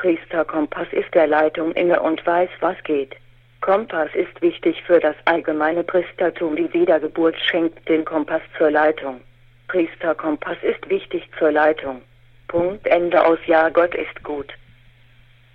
Priesterkompass ist der Leitung inne und weiß, was geht. Kompass ist wichtig für das allgemeine Priestertum. Die Wiedergeburt schenkt den Kompass zur Leitung. Priesterkompass ist wichtig zur Leitung. Punkt, Ende aus. Ja, Gott ist gut.